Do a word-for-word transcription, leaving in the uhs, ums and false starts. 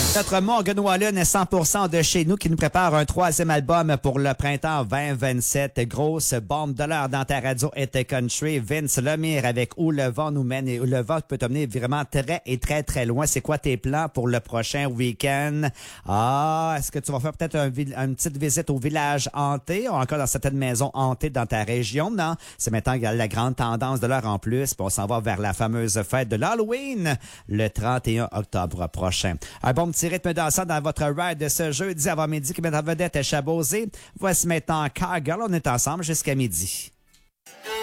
Notre Morgan Wallen est cent pour cent de chez nous qui nous prépare un troisième album pour le printemps vingt vingt-sept. Grosse bombe de l'heure dans ta radio et ta country. Vince Lemire avec Où le vent nous mène et où le vent peut t'emmener vraiment très et très très loin. C'est quoi tes plans pour le prochain week-end? Ah, est-ce que tu vas faire peut-être un, une petite visite au village hanté ou encore dans certaines maisons hantées dans ta région? Non, c'est maintenant qu'il y a la grande tendance de l'heure en plus. Puis on s'en va vers la fameuse fête de l'Halloween le trente et un octobre prochain. Un bon petit rythme dansant dans votre ride de ce jeudi avant midi qui met en vedette Chabosé. Voici maintenant Cargill. On est ensemble jusqu'à midi.